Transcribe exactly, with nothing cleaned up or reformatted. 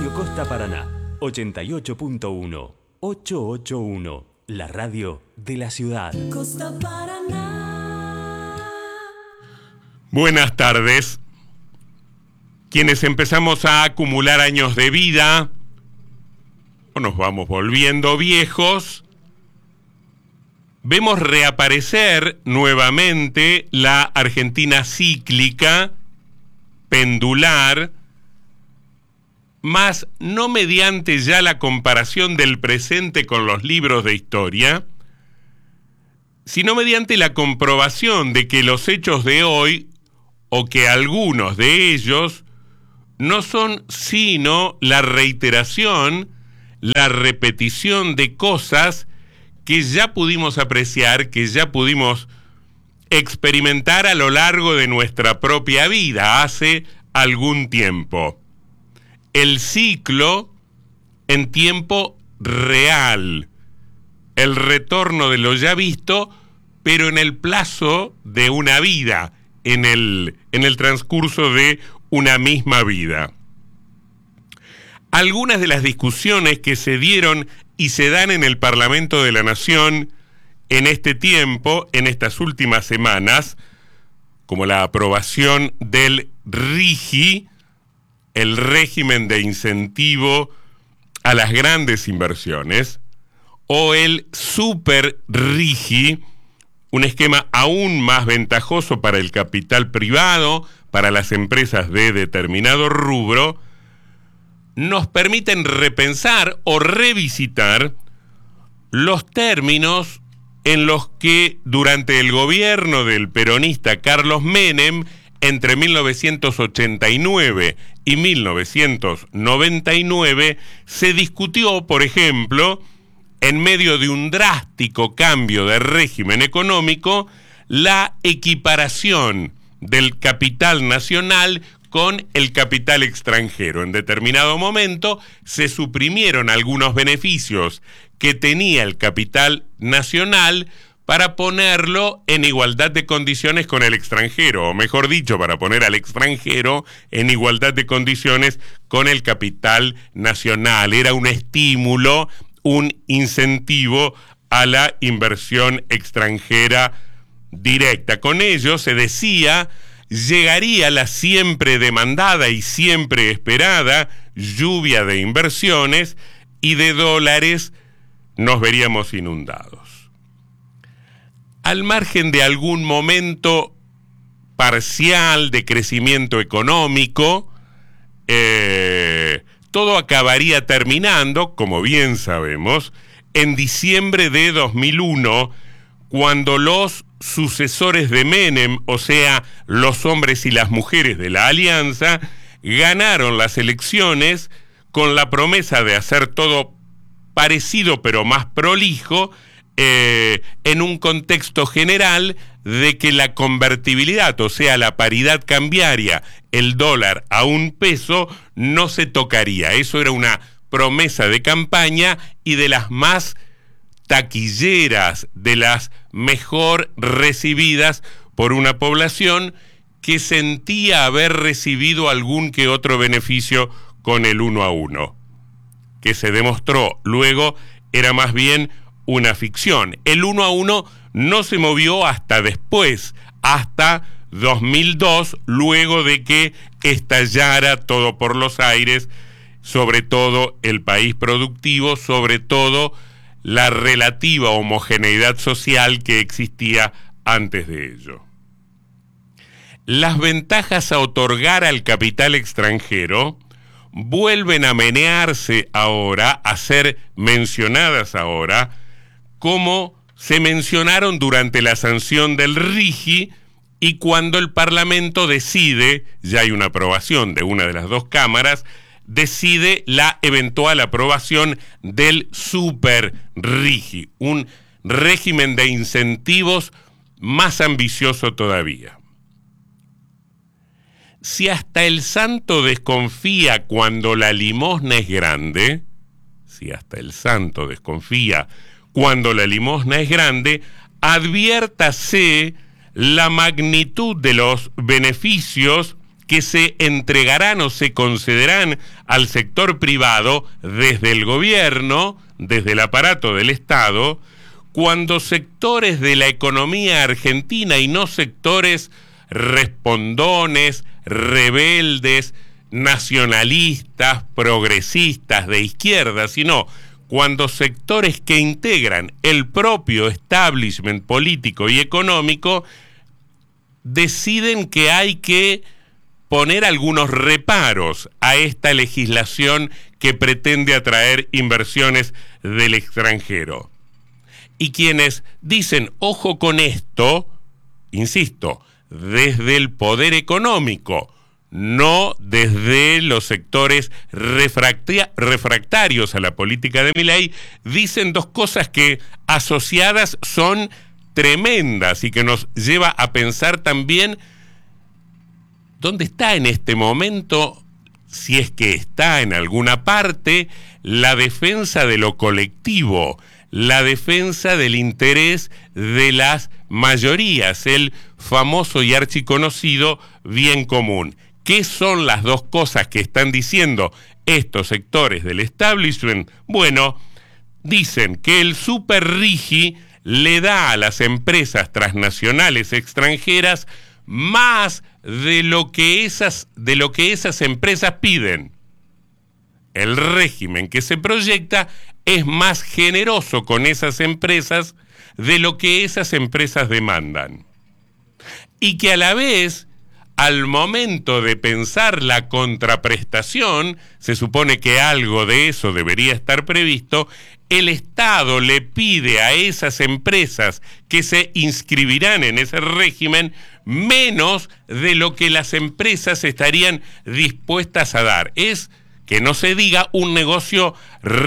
Radio Costa Paraná, ochenta y ocho punto uno, ochocientos ochenta y uno, la radio de la ciudad. Costa Paraná. Buenas tardes. Quienes empezamos a acumular años de vida o nos vamos volviendo viejos, vemos reaparecer nuevamente la Argentina cíclica, pendular, mas no mediante ya la comparación del presente con los libros de historia, sino mediante la comprobación de que los hechos de hoy, o que algunos de ellos, no son sino la reiteración, la repetición de cosas que ya pudimos apreciar, que ya pudimos experimentar a lo largo de nuestra propia vida hace algún tiempo. El ciclo en tiempo real, el retorno de lo ya visto, pero en el plazo de una vida, en el, en el transcurso de una misma vida. Algunas de las discusiones que se dieron y se dan en el Parlamento de la Nación en este tiempo, en estas últimas semanas, como la aprobación del RIGI, el régimen de incentivo a las grandes inversiones, o el Super RIGI, un esquema aún más ventajoso para el capital privado, para las empresas de determinado rubro, nos permiten repensar o revisitar los términos en los que durante el gobierno del peronista Carlos Menem, entre mil novecientos ochenta y nueve y mil novecientos noventa y nueve, se discutió, por ejemplo, en medio de un drástico cambio de régimen económico, la equiparación del capital nacional con el capital extranjero. En determinado momento se suprimieron algunos beneficios que tenía el capital nacional para ponerlo en igualdad de condiciones con el extranjero, o mejor dicho, para poner al extranjero en igualdad de condiciones con el capital nacional. Era un estímulo, un incentivo a la inversión extranjera directa. Con ello, se decía, llegaría la siempre demandada y siempre esperada lluvia de inversiones y de dólares nos veríamos inundados. Al margen de algún momento parcial de crecimiento económico, eh, todo acabaría terminando, como bien sabemos, en diciembre de dos mil uno, cuando los sucesores de Menem, o sea, los hombres y las mujeres de la Alianza, ganaron las elecciones con la promesa de hacer todo parecido pero más prolijo, eh, en un contexto general de que la convertibilidad, o sea, la paridad cambiaria, el dólar a un peso, no se tocaría. Eso era una promesa de campaña y de las más taquilleras, de las mejor recibidas por una población que sentía haber recibido algún que otro beneficio con el uno a uno, que se demostró luego era más bien una ficción. El uno a uno no se movió hasta después, hasta dos mil dos, luego de que estallara todo por los aires, sobre todo el país productivo, sobre todo la relativa homogeneidad social que existía antes de ello. Las ventajas a otorgar al capital extranjero vuelven a menearse ahora, a ser mencionadas ahora, como se mencionaron durante la sanción del RIGI y cuando el Parlamento decide, ya hay una aprobación de una de las dos cámaras, decide la eventual aprobación del Super RIGI, un régimen de incentivos más ambicioso todavía. Si hasta el santo desconfía cuando la limosna es grande, si hasta el santo desconfía cuando la limosna es grande, adviértase la magnitud de los beneficios que se entregarán o se concederán al sector privado desde el gobierno, desde el aparato del Estado, cuando sectores de la economía argentina y no sectores respondones, rebeldes, nacionalistas, progresistas, de izquierda, sino cuando sectores que integran el propio establishment político y económico deciden que hay que poner algunos reparos a esta legislación que pretende atraer inversiones del extranjero. Y quienes dicen, ojo con esto, insisto, desde el poder económico, no desde los sectores refractia- refractarios a la política de Milei, dicen dos cosas que asociadas son tremendas y que nos lleva a pensar también dónde está en este momento, si es que está en alguna parte, la defensa de lo colectivo, la defensa del interés de las mayorías, el famoso y archiconocido bien común. ¿Qué son las dos cosas que están diciendo estos sectores del establishment? Bueno, dicen que el superrigi le da a las empresas transnacionales extranjeras más de lo que esas, de lo que esas empresas piden. El régimen que se proyecta es más generoso con esas empresas de lo que esas empresas demandan. Y que a la vez, al momento de pensar la contraprestación, se supone que algo de eso debería estar previsto, el Estado le pide a esas empresas que se inscribirán en ese régimen menos de lo que las empresas estarían dispuestas a dar. Es, que no se diga, un negocio